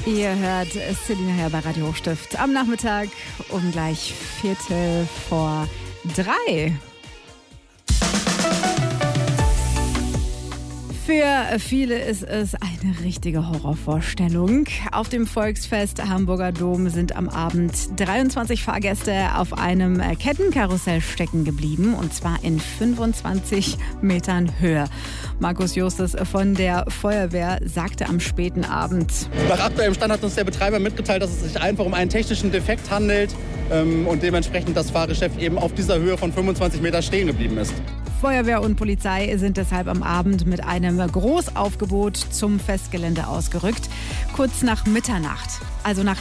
Ihr hört Selina Herr bei Radio Hochstift am Nachmittag um gleich 2:45. Für viele ist es eine richtige Horrorvorstellung. Auf dem Volksfest Hamburger Dom sind am Abend 23 Fahrgäste auf einem Kettenkarussell stecken geblieben, und zwar in 25 Metern Höhe. Markus Justus von der Feuerwehr sagte am späten Abend: Nach aktuellem Stand hat uns der Betreiber mitgeteilt, dass es sich einfach um einen technischen Defekt handelt und dementsprechend das Fahrgeschäft eben auf dieser Höhe von 25 Meter stehen geblieben ist. Feuerwehr und Polizei sind deshalb am Abend mit einem Großaufgebot zum Festgelände ausgerückt. Kurz nach Mitternacht, also nach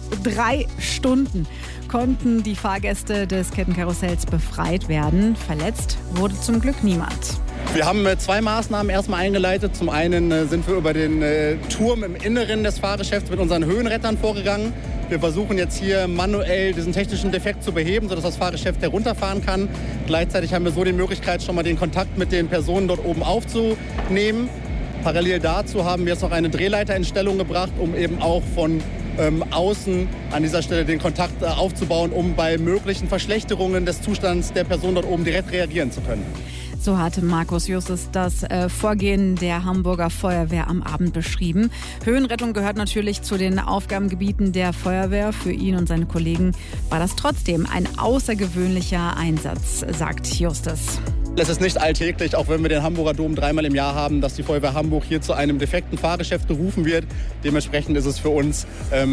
3 Stunden, konnten die Fahrgäste des Kettenkarussells befreit werden. Verletzt wurde zum Glück niemand. Wir haben 2 Maßnahmen erstmal eingeleitet. Zum einen sind wir über den Turm im Inneren des Fahrgeschäfts mit unseren Höhenrettern vorgegangen. Wir versuchen jetzt hier manuell diesen technischen Defekt zu beheben, sodass das Fahrgeschäft herunterfahren kann. Gleichzeitig haben wir so die Möglichkeit, schon mal den Kontakt mit den Personen dort oben aufzunehmen. Parallel dazu haben wir jetzt noch eine Drehleiter in Stellung gebracht, um eben auch von außen an dieser Stelle den Kontakt aufzubauen, um bei möglichen Verschlechterungen des Zustands der Person dort oben direkt reagieren zu können. So hatte Markus Justus das Vorgehen der Hamburger Feuerwehr am Abend beschrieben. Höhenrettung gehört natürlich zu den Aufgabengebieten der Feuerwehr. Für ihn und seine Kollegen war das trotzdem ein außergewöhnlicher Einsatz, sagt Justus. Es ist nicht alltäglich, auch wenn wir den Hamburger Dom 3-mal im Jahr haben, dass die Feuerwehr Hamburg hier zu einem defekten Fahrgeschäft gerufen wird. Dementsprechend ist es für uns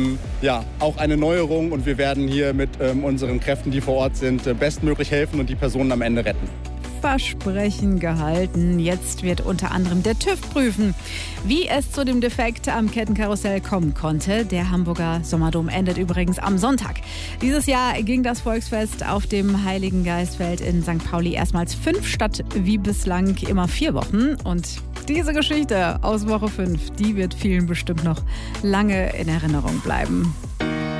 auch eine Neuerung, und wir werden hier mit unseren Kräften, die vor Ort sind, bestmöglich helfen und die Personen am Ende retten. Versprechen gehalten. Jetzt wird unter anderem der TÜV prüfen, wie es zu dem Defekt am Kettenkarussell kommen konnte. Der Hamburger Sommerdom endet übrigens am Sonntag. Dieses Jahr ging das Volksfest auf dem Heiligen Geistfeld in St. Pauli erstmals 5 statt wie bislang immer 4 Wochen. Und diese Geschichte aus Woche 5, die wird vielen bestimmt noch lange in Erinnerung bleiben.